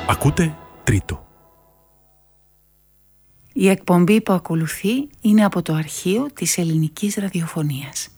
Ακούτε Τρίτο. Η εκπομπή που ακολουθεί είναι από το αρχείο της ελληνικής ραδιοφωνίας.